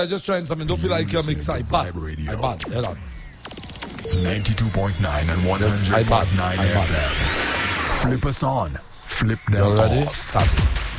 I just trying something. Don't feel like you're mixing. I bad. I bad. Hold on. 92.9 and 100.9 FM. Flip us on. Flip them You ready? off. Start it.